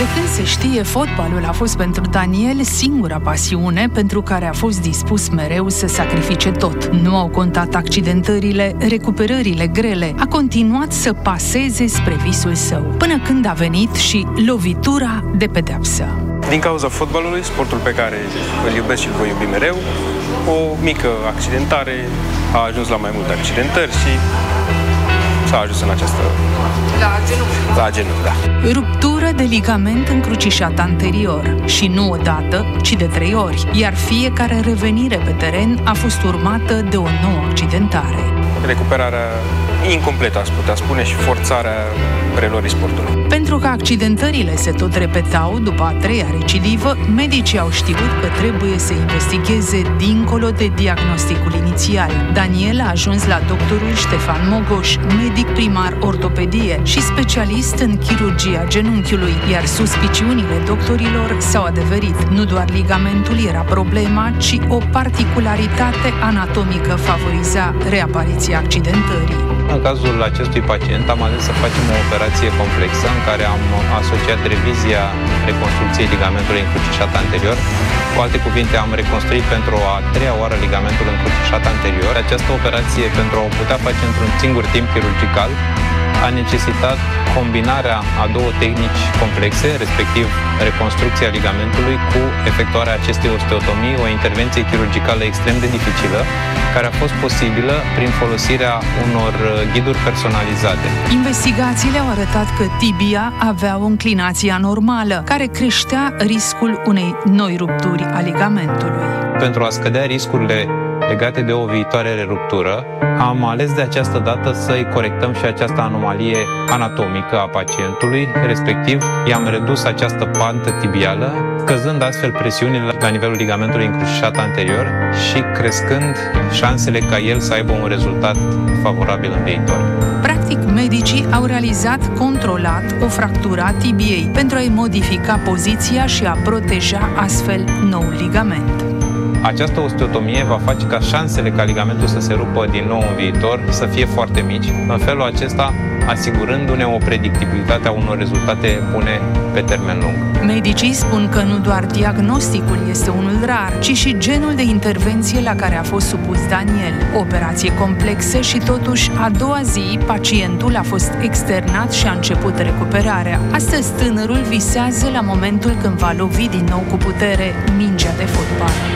De când se știe, fotbalul a fost pentru Daniel singura pasiune pentru care a fost dispus mereu să sacrifice tot. Nu au contat accidentările, recuperările grele. A continuat să paseze spre visul său, până când a venit și lovitura de pedeapsă. Din cauza fotbalului, sportul pe care îl iubesc și îl voi iubi mereu, o mică accidentare a ajuns la mai multe accidentări și s-a ajuns în această... La genunchi, da. Ruptură de ligament încrucișat anterior și nu odată, ci de 3 ori, iar fiecare revenire pe teren a fost urmată de o nouă accidentare. Recuperarea incompletă, aș putea spune, și forțarea preluării sportului. Pentru că accidentările se tot repetau după a 3-a recidivă, medicii au știut că trebuie să investigheze dincolo de diagnosticul inițial. Daniel a ajuns la doctorul Ștefan Mogoș, medic primar ortopedie și specialist în chirurgia genunchiului, iar suspiciunile doctorilor s-au adeverit. Nu doar ligamentul era problema, ci o particularitate anatomică favoriza reapariția accidentării. În cazul acestui pacient am ales să facem o operație complexă în care am asociat revizia reconstrucției ligamentului încrucișat anterior. Cu alte cuvinte, am reconstruit pentru a 3-a oară ligamentul încrucișat anterior. Această operație, pentru a o putea face într-un singur timp chirurgical, a necesitat combinarea a 2 tehnici complexe, respectiv reconstrucția ligamentului cu efectuarea acestei osteotomii, o intervenție chirurgicală extrem de dificilă, care a fost posibilă prin folosirea unor ghiduri personalizate. Investigațiile au arătat că tibia avea o înclinație anormală, care creștea riscul unei noi rupturi a ligamentului. Pentru a scădea riscurile legate de o viitoare ruptură, am ales de această dată să-i corectăm și această anomalie anatomică a pacientului, respectiv i-am redus această pantă tibială, scăzând astfel presiunile la nivelul ligamentului încrucișat anterior și crescând șansele ca el să aibă un rezultat favorabil în viitor. Practic, medicii au realizat controlat o fractură a tibiei pentru a-i modifica poziția și a proteja astfel noul ligament. Această osteotomie va face ca șansele ca ligamentul să se rupă din nou în viitor să fie foarte mici, în felul acesta asigurându-ne o predictibilitate a unor rezultate bune pe termen lung. Medicii spun că nu doar diagnosticul este unul rar, ci și genul de intervenție la care a fost supus Daniel. O operație complexă și totuși a 2-a zi pacientul a fost externat și a început recuperarea. Astăzi tânărul visează la momentul când va lovi din nou cu putere mingea de fotbal.